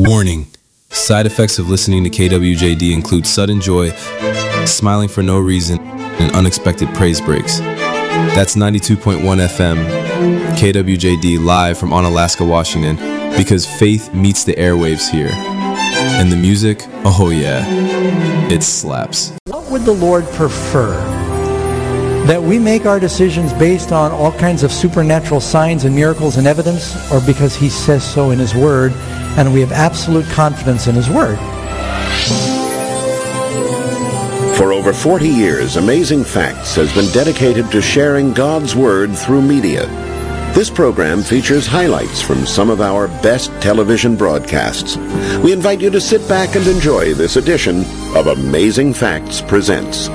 Warning. Side effects of listening to KWJD include sudden joy, smiling for no reason, and unexpected praise breaks. That's 92.1 FM, KWJD live from Onalaska, Washington, because faith meets the airwaves here. And the music, oh yeah, it slaps. What would the Lord prefer? That we make our decisions based on all kinds of supernatural signs and miracles and evidence, or because he says so in his word, and we have absolute confidence in his word? For over 40 years, Amazing Facts has been dedicated to sharing God's word through media. This program features highlights from some of our best television broadcasts. We invite you to sit back and enjoy this edition of Amazing Facts Presents.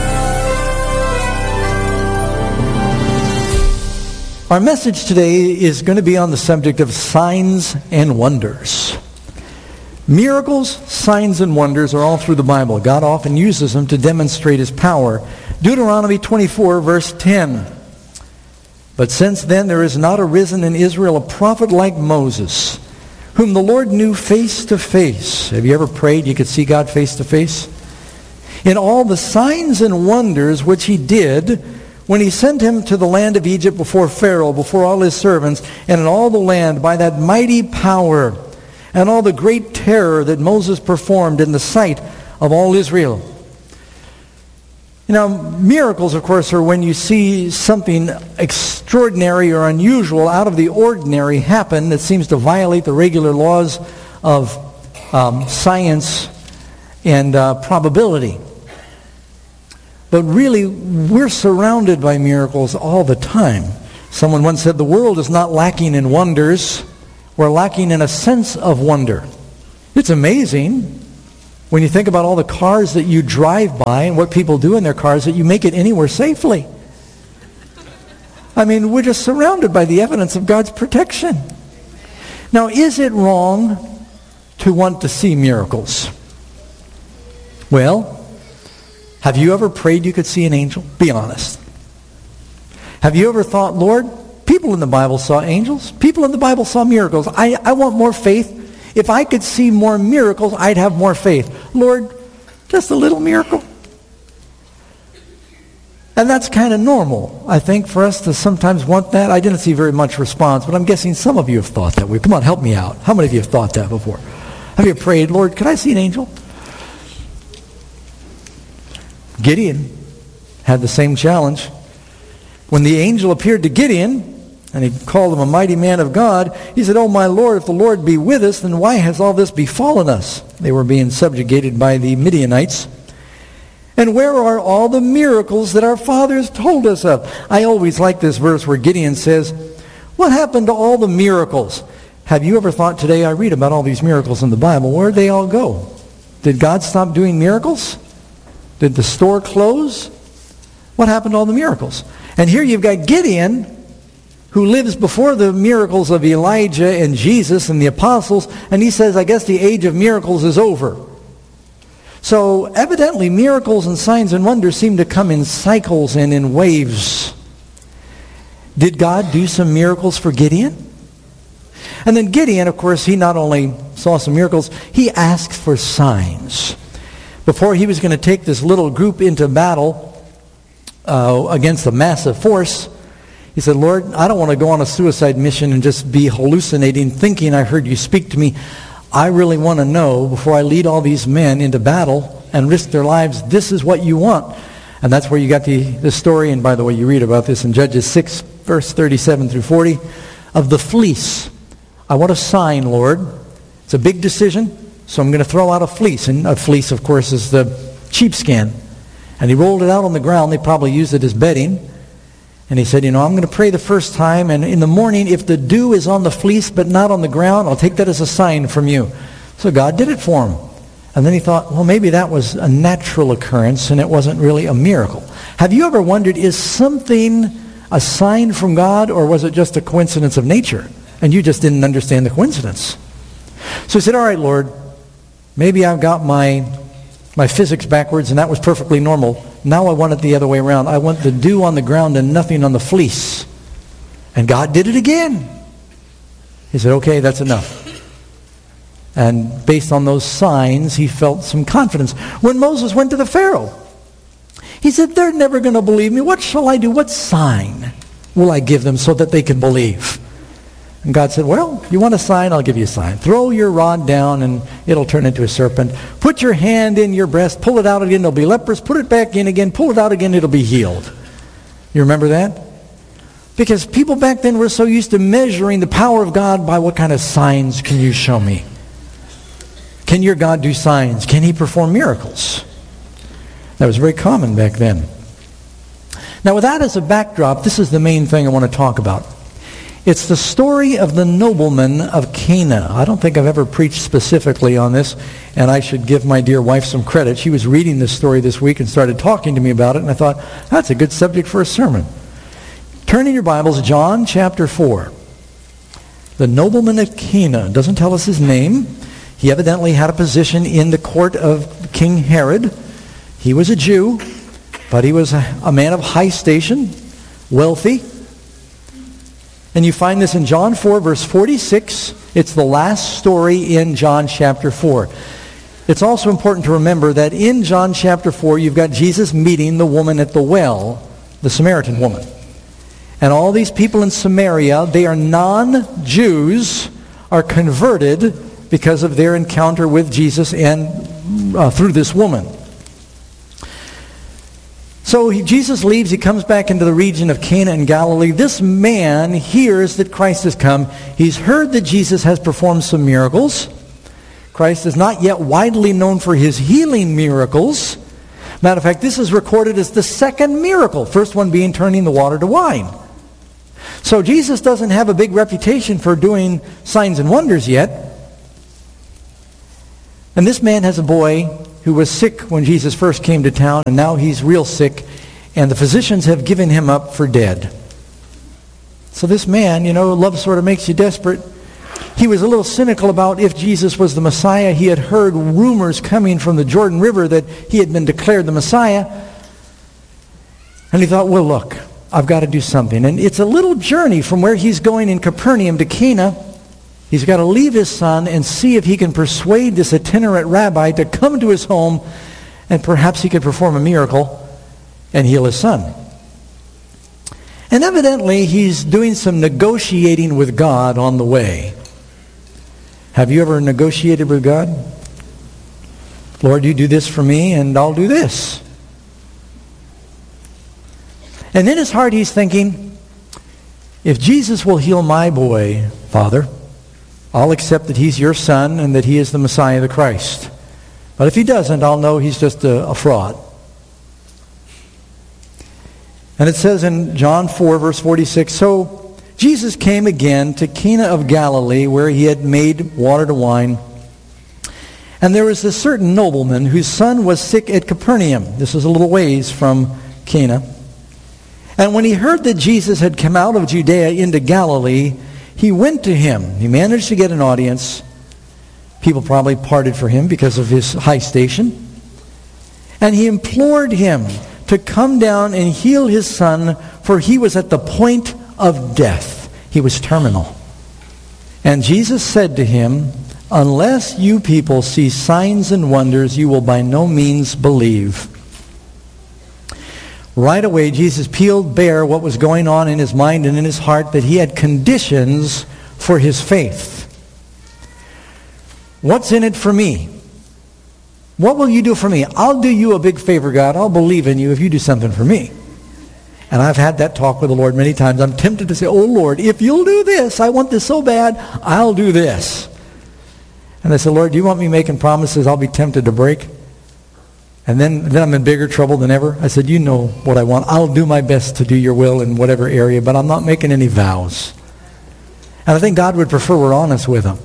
Our message today is going to be on the subject of signs and wonders. Miracles, signs, and wonders are all through the Bible. God often uses them to demonstrate his power. Deuteronomy 24, verse 10. But since then there is not arisen in Israel a prophet like Moses, whom the Lord knew face to face. Have you ever prayed you could see God face to face? In all the signs and wonders which he did when he sent him to the land of Egypt before Pharaoh, before all his servants, and in all the land by that mighty power and all the great terror that Moses performed in the sight of all Israel. You know, miracles, of course, are when you see something extraordinary or unusual, out of the ordinary happen that seems to violate the regular laws of science and probability. But really, we're surrounded by miracles all the time. Someone once said, the world is not lacking in wonders. We're lacking in a sense of wonder. It's amazing when you think about all the cars that you drive by and what people do in their cars that you make it anywhere safely. I mean, we're just surrounded by the evidence of God's protection. Now, is it wrong to want to see miracles? Well, have you ever prayed you could see an angel? Be honest. Have you ever thought, Lord, people in the Bible saw angels. People in the Bible saw miracles. I want more faith. If I could see more miracles, I'd have more faith. Lord, just a little miracle. And that's kind of normal, I think, for us to sometimes want that. I didn't see very much response, but I'm guessing some of you have thought that way. Come on, help me out. How many of you have thought that before? Have you prayed, Lord, could I see an angel? Gideon had the same challenge. When the angel appeared to Gideon, and he called him a mighty man of God, he said, "Oh, my Lord, if the Lord be with us, then why has all this befallen us?" They were being subjugated by the Midianites. "And where are all the miracles that our fathers told us of?" I always like this verse where Gideon says, what happened to all the miracles? Have you ever thought, today I read about all these miracles in the Bible, where'd they all go? Did God stop doing miracles? Did the store close? What happened to all the miracles? And here you've got Gideon, who lives before the miracles of Elijah and Jesus and the apostles, and he says, I guess the age of miracles is over. So evidently miracles and signs and wonders seem to come in cycles and in waves. Did God do some miracles for Gideon? And then Gideon, of course, he not only saw some miracles, he asked for signs. Before he was going to take this little group into battle against a massive force, he said, Lord, I don't want to go on a suicide mission and just be hallucinating, thinking I heard you speak to me. I really want to know, before I lead all these men into battle and risk their lives, this is what you want. And that's where you got the story, and by the way, you read about this in Judges 6, verse 37 through 40, of the fleece. I want a sign, Lord. It's a big decision, so I'm going to throw out a fleece. And a fleece, of course, is the sheepskin. And he rolled it out on the ground. They probably used it as bedding. And he said, I'm going to pray the first time, and in the morning, if the dew is on the fleece but not on the ground, I'll take that as a sign from you. So God did it for him. And then he thought, well, maybe that was a natural occurrence, and it wasn't really a miracle. Have you ever wondered, is something a sign from God, or was it just a coincidence of nature? And you just didn't understand the coincidence. So he said, all right, Lord, maybe I've got my physics backwards, and that was perfectly normal. Now I want it the other way around. I want the dew on the ground and nothing on the fleece. And God did it again. He said, okay, that's enough. And based on those signs, he felt some confidence. When Moses went to the Pharaoh, he said, they're never going to believe me. What shall I do? What sign will I give them so that they can believe? And God said, well, you want a sign? I'll give you a sign. Throw your rod down and it'll turn into a serpent. Put your hand in your breast. Pull it out again. It'll be leprous. Put it back in again. Pull it out again. It'll be healed. You remember that? Because people back then were so used to measuring the power of God by what kind of signs can you show me? Can your God do signs? Can he perform miracles? That was very common back then. Now with that as a backdrop, this is the main thing I want to talk about. It's the story of the nobleman of Cana. I don't think I've ever preached specifically on this, and I should give my dear wife some credit. She was reading this story this week and started talking to me about it, and I thought, that's a good subject for a sermon. Turn in your Bibles, John chapter 4. The nobleman of Cana. Doesn't tell us his name. He evidently had a position in the court of King Herod. He was a Jew, but he was a man of high station, wealthy. And you find this in John 4, verse 46. It's the last story in John chapter 4. It's also important to remember that in John chapter 4, you've got Jesus meeting the woman at the well, the Samaritan woman. And all these people in Samaria, they are non-Jews, are converted because of their encounter with Jesus and through this woman. So Jesus leaves, he comes back into the region of Cana in Galilee. This man hears that Christ has come. He's heard that Jesus has performed some miracles. Christ is not yet widely known for his healing miracles. Matter of fact, this is recorded as the second miracle, first one being turning the water to wine. So Jesus doesn't have a big reputation for doing signs and wonders yet. And this man has a boy who was sick when Jesus first came to town, and now he's real sick, and the physicians have given him up for dead. So this man, love sort of makes you desperate. He was a little cynical about if Jesus was the Messiah. He had heard rumors coming from the Jordan River that he had been declared the Messiah. And he thought, well, look, I've got to do something. And it's a little journey from where he's going in Capernaum to Cana. He's got to leave his son and see if he can persuade this itinerant rabbi to come to his home, and perhaps he could perform a miracle and heal his son. And evidently, he's doing some negotiating with God on the way. Have you ever negotiated with God? Lord, you do this for me, and I'll do this. And in his heart, he's thinking, if Jesus will heal my boy, Father, I'll accept that he's your son and that he is the Messiah, the Christ. But if he doesn't, I'll know he's just a fraud. And it says in John 4, verse 46, so Jesus came again to Cana of Galilee, where he had made water to wine. And there was a certain nobleman whose son was sick at Capernaum. This is a little ways from Cana. And when he heard that Jesus had come out of Judea into Galilee, he went to him. He managed to get an audience. People probably parted for him because of his high station. And he implored him to come down and heal his son, for he was at the point of death. He was terminal. And Jesus said to him, unless you people see signs and wonders, you will by no means believe. Right away, Jesus peeled bare what was going on in his mind and in his heart, that he had conditions for his faith. What's in it for me? What will you do for me? I'll do you a big favor, God. I'll believe in you if you do something for me. And I've had that talk with the Lord many times. I'm tempted to say, oh Lord, if you'll do this, I want this so bad, I'll do this. And I said, Lord, do you want me making promises I'll be tempted to break? And then I'm in bigger trouble than ever. I said, you know what I want. I'll do my best to do your will in whatever area, but I'm not making any vows. And I think God would prefer we're honest with him.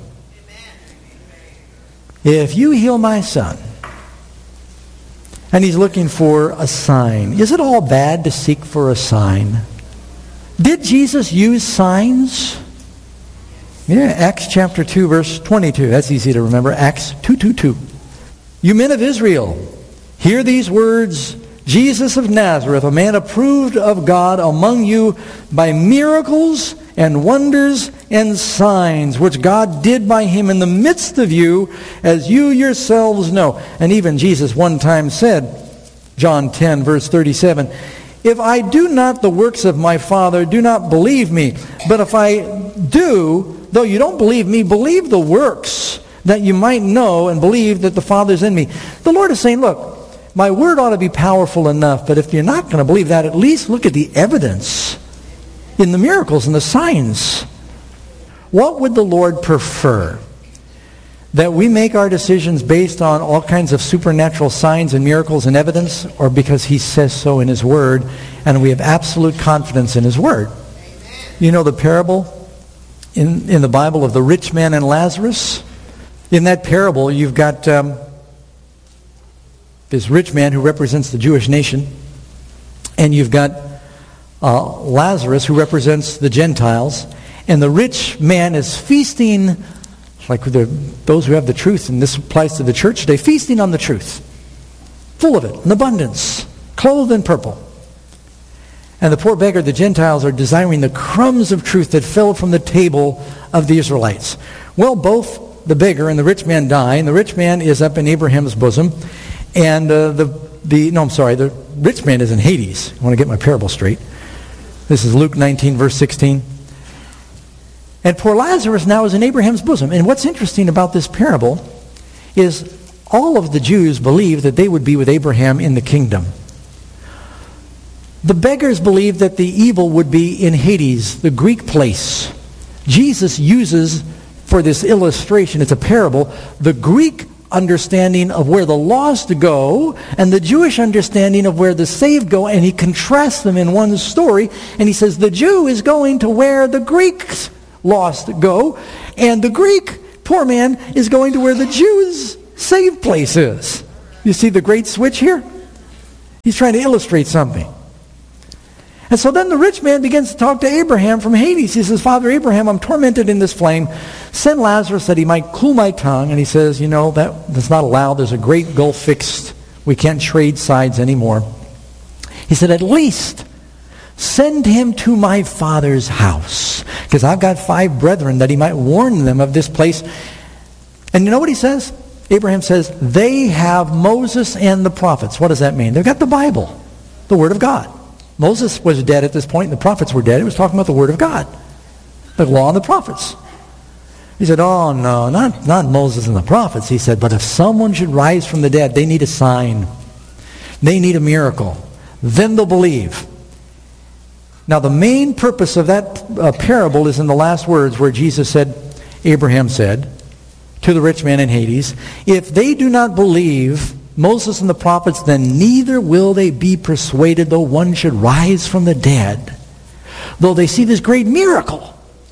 If you heal my son, and he's looking for a sign, is it all bad to seek for a sign? Did Jesus use signs? Yeah, Acts chapter 2, verse 22. That's easy to remember. Acts 2:22. You men of Israel, hear these words, Jesus of Nazareth, a man approved of God among you by miracles and wonders and signs which God did by him in the midst of you, as you yourselves know. And even Jesus one time said, John 10, verse 37, if I do not the works of my Father, do not believe me. But if I do, though you don't believe me, believe the works, that you might know and believe that the Father's in me. The Lord is saying, look, my word ought to be powerful enough, but if you're not going to believe that, at least look at the evidence in the miracles and the signs. What would the Lord prefer? That we make our decisions based on all kinds of supernatural signs and miracles and evidence, or because he says so in his word, and we have absolute confidence in his word? You know the parable in the Bible of the rich man and Lazarus? In that parable, you've got this rich man who represents the Jewish nation, and you've got Lazarus who represents the Gentiles, and the rich man is feasting, like those who have the truth, and this applies to the church today, feasting on the truth, full of it, in abundance, clothed in purple. And the poor beggar, the Gentiles, are desiring the crumbs of truth that fell from the table of the Israelites. Well, both the beggar and the rich man die, and the rich man is up in Abraham's bosom, and the rich man is in Hades. I want to get my parable straight. This is Luke 19, verse 16. And poor Lazarus now is in Abraham's bosom. And what's interesting about this parable is all of the Jews believed that they would be with Abraham in the kingdom. The beggars believed that the evil would be in Hades, the Greek place. Jesus uses, for this illustration, it's a parable, the Greek understanding of where the lost go and the Jewish understanding of where the saved go, and he contrasts them in one story, and he says the Jew is going to where the Greeks lost go, and the Greek poor man is going to where the Jews' saved place is. You see the great switch here? He's trying to illustrate something. And so then the rich man begins to talk to Abraham from Hades. He says, Father Abraham, I'm tormented in this flame. Send Lazarus that he might cool my tongue. And he says, you know, that's not allowed. There's a great gulf fixed. We can't trade sides anymore. He said, at least send him to my father's house, because I've got 5 brethren, that he might warn them of this place. And you know what he says? Abraham says, they have Moses and the prophets. What does that mean? They've got the Bible, the Word of God. Moses was dead at this point, and the prophets were dead. It was talking about the Word of God, the law and the prophets. He said, oh no, not Moses and the prophets. He said, but if someone should rise from the dead, they need a sign. They need a miracle. Then they'll believe. Now the main purpose of that parable is in the last words where Jesus said, Abraham said to the rich man in Hades, if they do not believe Moses and the prophets, then neither will they be persuaded, though one should rise from the dead, though they see this great miracle.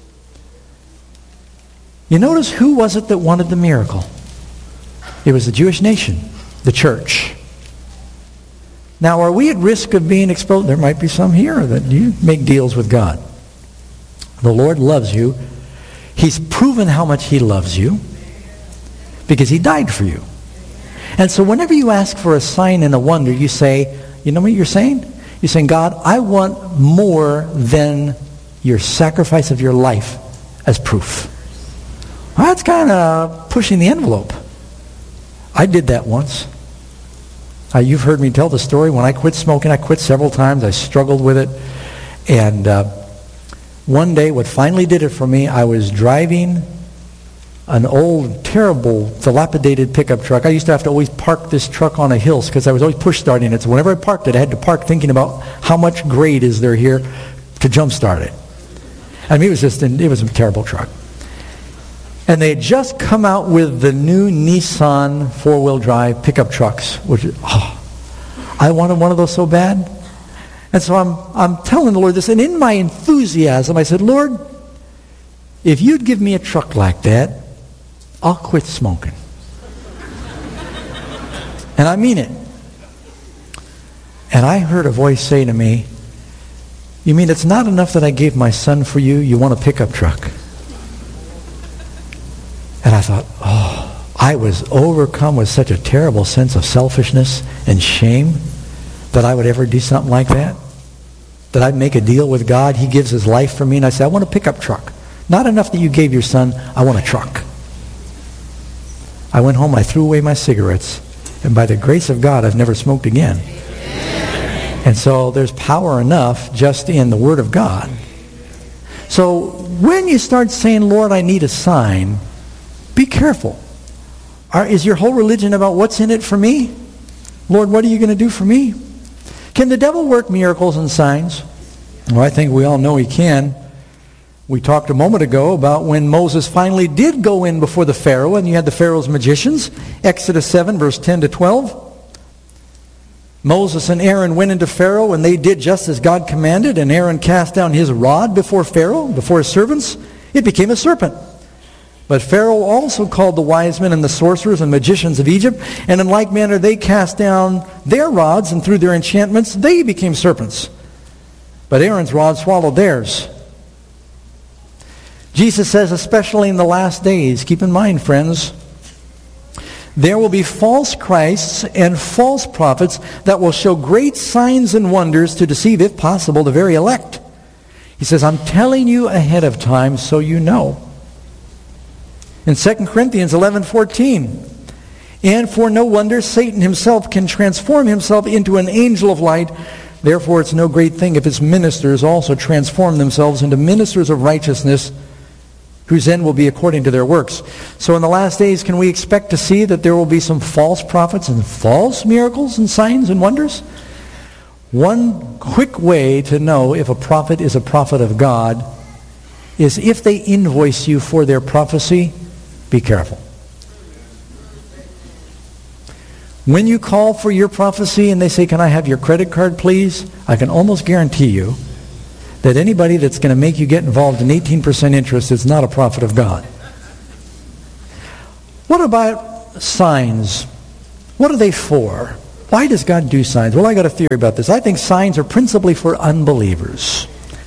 You notice who was it that wanted the miracle? It was the Jewish nation, the church. Now, are we at risk of being exposed? There might be some here that you make deals with God. The Lord loves you. He's proven how much he loves you because he died for you. And so whenever you ask for a sign and a wonder, you say, you know what you're saying? You're saying, God, I want more than your sacrifice of your life as proof. Well, that's kind of pushing the envelope. I did that once. You've heard me tell the story. When I quit smoking, I quit several times. I struggled with it. And one day, what finally did it for me, I was driving an old, terrible, dilapidated pickup truck. I used to have to always park this truck on a hill because I was always push starting it. So whenever I parked it, I had to park thinking about how much grade is there here to jump start it. I mean, it was a terrible truck. And they had just come out with the new Nissan 4-wheel drive pickup trucks, which I wanted one of those so bad. And so I'm telling the Lord this, and in my enthusiasm, I said, Lord, if you'd give me a truck like that, I'll quit smoking. And I mean it. And I heard a voice say to me, you mean it's not enough that I gave my son for you, you want a pickup truck? And I thought, I was overcome with such a terrible sense of selfishness and shame that I would ever do something like that. that I make a deal with God. He gives his life for me, and I say, I want a pickup truck. Not enough that you gave your son, I want a truck. I went home, I threw away my cigarettes, and by the grace of God, I've never smoked again. And so there's power enough just in the Word of God. So when you start saying, Lord, I need a sign, be careful. Is your whole religion about what's in it for me? Lord, what are you going to do for me? Can the devil work miracles and signs? Well, I think we all know he can. We talked a moment ago about when Moses finally did go in before the Pharaoh, and you had the Pharaoh's magicians. Exodus 7, verse 10 to 12. Moses and Aaron went into Pharaoh, and they did just as God commanded, and Aaron cast down his rod before Pharaoh, before his servants. It became a serpent. But Pharaoh also called the wise men and the sorcerers and magicians of Egypt, and in like manner they cast down their rods, and through their enchantments they became serpents. But Aaron's rod swallowed theirs. Jesus says, especially in the last days, keep in mind, friends, there will be false Christs and false prophets that will show great signs and wonders to deceive, if possible, the very elect. He says, I'm telling you ahead of time so you know. In 2 Corinthians 11:14, and for no wonder Satan himself can transform himself into an angel of light. Therefore it's no great thing if his ministers also transform themselves into ministers of righteousness, whose end will be according to their works. So in the last days, can we expect to see that there will be some false prophets and false miracles and signs and wonders? One quick way to know if a prophet is a prophet of God is if they invoice you for their prophecy, be careful. When you call for your prophecy and they say, can I have your credit card, please? I can almost guarantee you that anybody that's going to make you get involved in 18% interest is not a prophet of God. What about signs? What are they for? Why does God do signs? Well, I got a theory about this. I think signs are principally for unbelievers.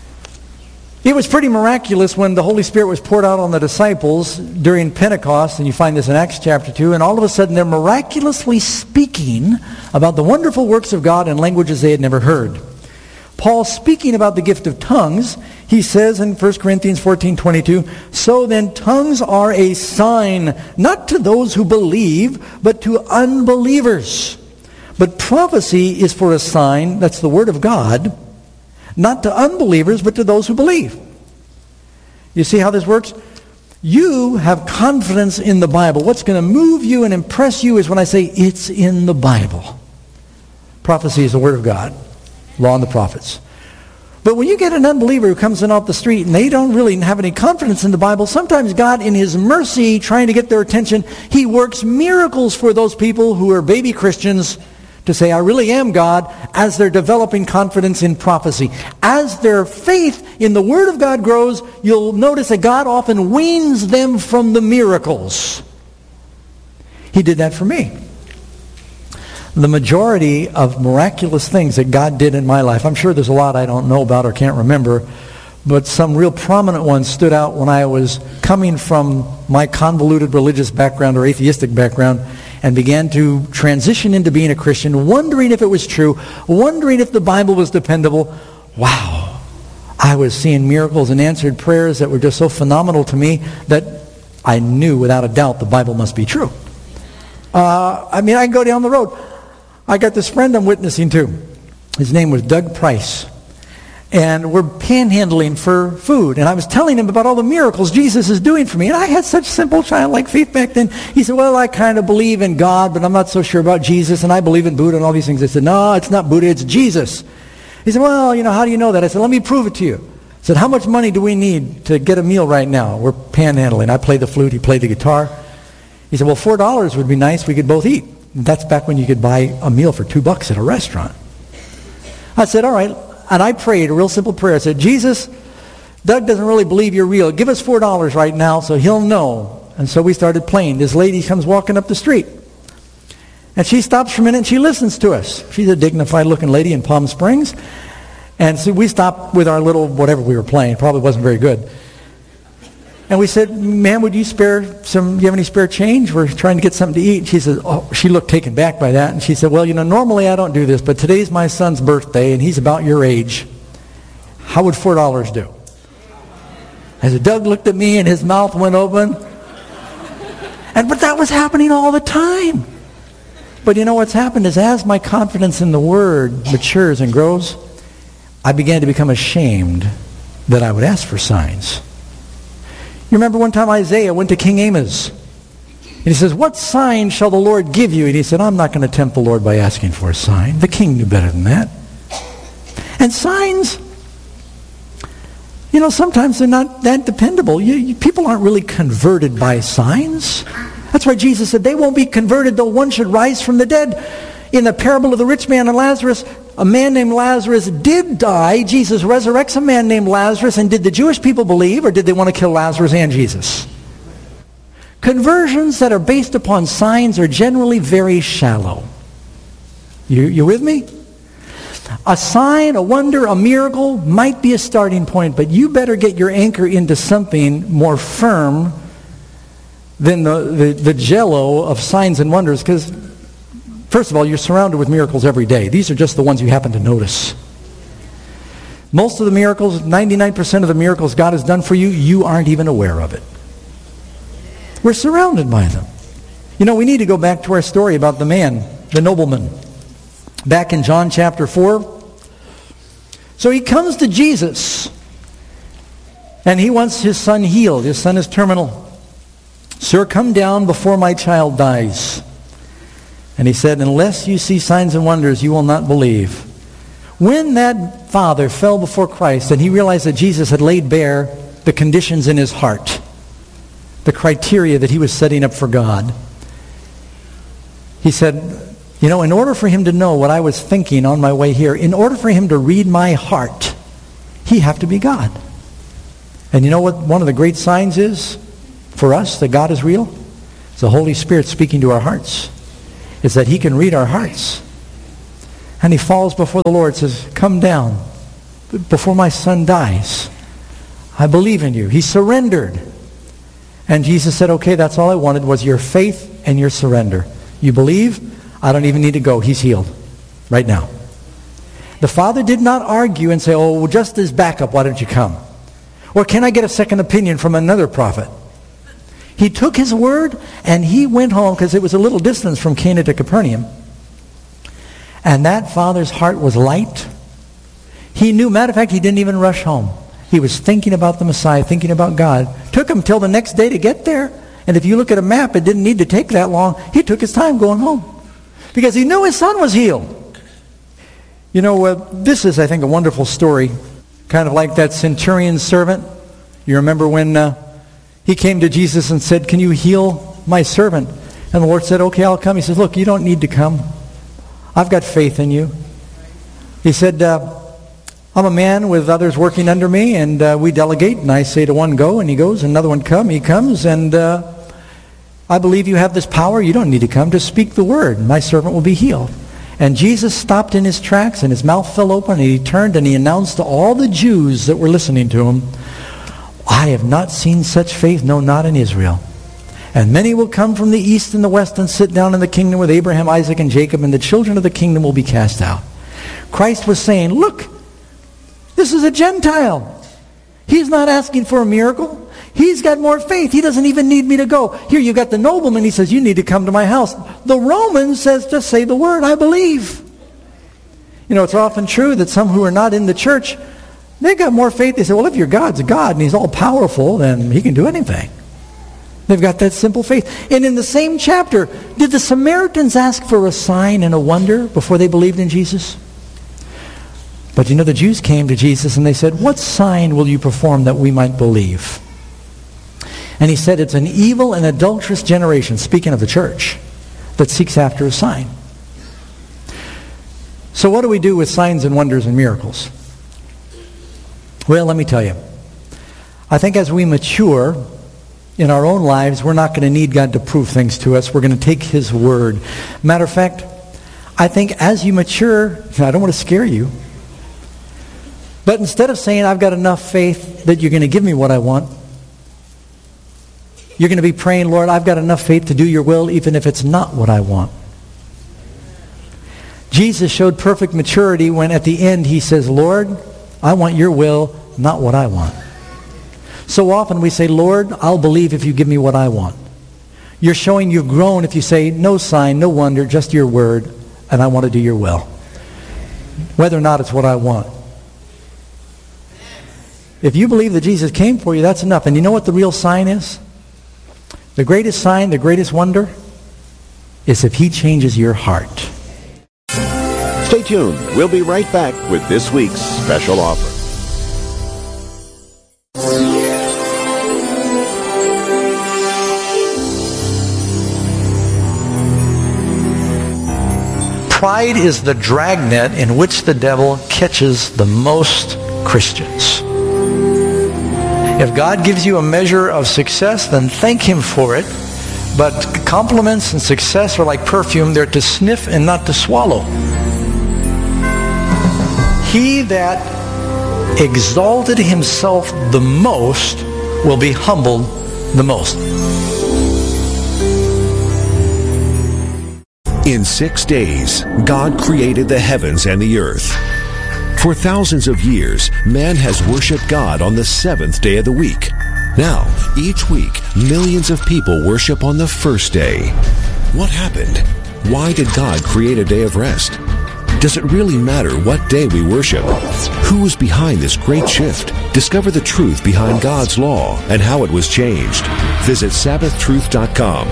It was pretty miraculous when the Holy Spirit was poured out on the disciples during Pentecost, and you find this in Acts chapter 2, and all of a sudden they're miraculously speaking about the wonderful works of God in languages they had never heard. Paul, speaking about the gift of tongues, he says in 1 Corinthians 14:22, so then tongues are a sign, not to those who believe, but to unbelievers. But prophecy is for a sign, that's the word of God, not to unbelievers, but to those who believe. You see how this works? You have confidence in the Bible. What's going to move you and impress you is when I say it's in the Bible. Prophecy is the word of God. Law and the prophets. But when you get an unbeliever who comes in off the street and they don't really have any confidence in the Bible, sometimes God, in his mercy, trying to get their attention, he works miracles for those people who are baby Christians to say, I really am God, as they're developing confidence in prophecy. As their faith in the Word of God grows, you'll notice that God often weans them from the miracles. He did that for me. The majority of miraculous things that God did in my life, I'm sure there's a lot I don't know about or can't remember, but some real prominent ones stood out when I was coming from my convoluted religious background or atheistic background and began to transition into being a Christian, wondering if it was true, wondering if the Bible was dependable. Wow. I was seeing miracles and answered prayers that were just so phenomenal to me that I knew without a doubt the Bible must be true. I can go down the road. I got this friend I'm witnessing to. His name was Doug Price. And we're panhandling for food. And I was telling him about all the miracles Jesus is doing for me. And I had such simple childlike faith back then. He said, well, I kind of believe in God, but I'm not so sure about Jesus. And I believe in Buddha and all these things. I said, no, it's not Buddha, it's Jesus. He said, well, how do you know that? I said, let me prove it to you. I said, how much money do we need to get a meal right now? We're panhandling. I play the flute, he played the guitar. He said, well, $4 would be nice. We could both eat. And that's back when you could buy a meal for $2 at a restaurant. I said, all right. And I prayed a real simple prayer. I said, Jesus, Doug doesn't really believe you're real. Give us $4 right now so he'll know. And so we started playing. This lady comes walking up the street. And she stops for a minute and she listens to us. She's a dignified looking lady in Palm Springs. And so we stopped with our little whatever we were playing. Probably wasn't very good. And we said, ma'am, would you spare some, do you have any spare change? We're trying to get something to eat. She said, oh, she looked taken back by that. And she said, well, normally I don't do this, but today's my son's birthday, and he's about your age. How would $4 do? As Doug looked at me and his mouth went open. But that was happening all the time. But you know what's happened is as my confidence in the Word matures and grows, I began to become ashamed that I would ask for signs. You remember one time Isaiah went to King Amos. And he says, what sign shall the Lord give you? And he said, I'm not going to tempt the Lord by asking for a sign. The king knew better than that. And signs, sometimes they're not that dependable. People aren't really converted by signs. That's why Jesus said they won't be converted though one should rise from the dead. In the parable of the rich man and Lazarus, a man named Lazarus did die. Jesus resurrects a man named Lazarus. And did the Jewish people believe, or did they want to kill Lazarus and Jesus? Conversions that are based upon signs are generally very shallow. You with me? A sign, a wonder, a miracle might be a starting point, but you better get your anchor into something more firm than the jello of signs and wonders, because first of all, you're surrounded with miracles every day. These are just the ones you happen to notice. Most of the miracles, 99% of the miracles God has done for you, you aren't even aware of it. We're surrounded by them. We need to go back to our story about the man, the nobleman. Back in John chapter 4. So he comes to Jesus, and he wants his son healed. His son is terminal. Sir, come down before my child dies. And he said, unless you see signs and wonders, you will not believe. When that father fell before Christ and he realized that Jesus had laid bare the conditions in his heart, the criteria that he was setting up for God, he said, in order for him to know what I was thinking on my way here, in order for him to read my heart, he have to be God. And you know what one of the great signs is for us that God is real? It's the Holy Spirit speaking to our hearts. It's that he can read our hearts. And he falls before the Lord, says, come down before my son dies. I believe in you. He surrendered. And Jesus said, okay, that's all I wanted was your faith and your surrender. You believe? I don't even need to go. He's healed right now. The father did not argue and say, oh, well, just as backup, why don't you come? Or can I get a second opinion from another prophet? He took his word and he went home, because it was a little distance from Cana to Capernaum. And that father's heart was light. He knew, matter of fact, he didn't even rush home. He was thinking about the Messiah, thinking about God. Took him till the next day to get there. And if you look at a map, it didn't need to take that long. He took his time going home because he knew his son was healed. This is, I think, a wonderful story. Kind of like that centurion's servant. You remember when he came to Jesus and said, can you heal my servant? And the Lord said, okay, I'll come. He says, look, you don't need to come. I've got faith in you. He said, I'm a man with others working under me, and we delegate, and I say to one, go, and he goes, and another one, come, he comes, and I believe you have this power. You don't need to come. Just speak the word, and my servant will be healed. And Jesus stopped in his tracks, and his mouth fell open, and he turned, and he announced to all the Jews that were listening to him, I have not seen such faith, no, not in Israel. And many will come from the east and the west and sit down in the kingdom with Abraham, Isaac, and Jacob, and the children of the kingdom will be cast out. Christ was saying, look, this is a Gentile. He's not asking for a miracle. He's got more faith. He doesn't even need me to go. Here you got the nobleman. He says, you need to come to my house. The Roman says, just say the word, I believe. It's often true that some who are not in the church, they got more faith. They say, well, if your God's a God and he's all powerful, then he can do anything. They've got that simple faith. And in the same chapter, did the Samaritans ask for a sign and a wonder before they believed in Jesus? But the Jews came to Jesus and they said, what sign will you perform that we might believe? And he said, it's an evil and adulterous generation, speaking of the church, that seeks after a sign. So what do we do with signs and wonders and miracles? Well, let me tell you. I think as we mature in our own lives, we're not going to need God to prove things to us. We're going to take his word. Matter of fact, I think as you mature, I don't want to scare you, but instead of saying, I've got enough faith that you're going to give me what I want, you're going to be praying, Lord, I've got enough faith to do your will even if it's not what I want. Jesus showed perfect maturity when at the end he says, Lord, I want your will, not what I want. So often we say, Lord, I'll believe if you give me what I want. You're showing you've grown if you say, no sign, no wonder, just your word, and I want to do your will. Whether or not it's what I want. If you believe that Jesus came for you, that's enough. And you know what the real sign is? The greatest sign, the greatest wonder, is if he changes your heart. Stay tuned. We'll be right back with this week's special offer. Pride is the dragnet in which the devil catches the most Christians. If God gives you a measure of success, then thank him for it. But compliments and success are like perfume. They're to sniff and not to swallow. He that exalted himself the most will be humbled the most. In 6 days, God created the heavens and the earth. For thousands of years, man has worshiped God on the seventh day of the week. Now, each week, millions of people worship on the first day. What happened? Why did God create a day of rest? Does it really matter what day we worship? Who is behind this great shift? Discover the truth behind God's law and how it was changed. Visit SabbathTruth.com.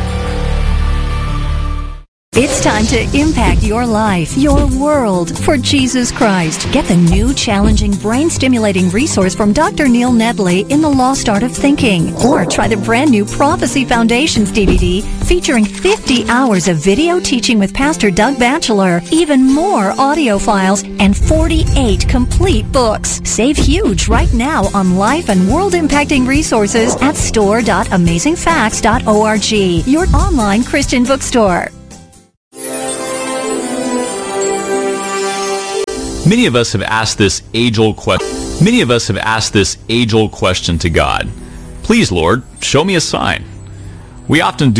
It's time to impact your life, your world, for Jesus Christ. Get the new, challenging, brain-stimulating resource from Dr. Neil Nedley in The Lost Art of Thinking. Or try the brand new Prophecy Foundations DVD featuring 50 hours of video teaching with Pastor Doug Batchelor, even more audio files, and 48 complete books. Save huge right now on life and world-impacting resources at store.amazingfacts.org, your online Christian bookstore. Many of us have asked this age-old question to God. Please, Lord, show me a sign. We often do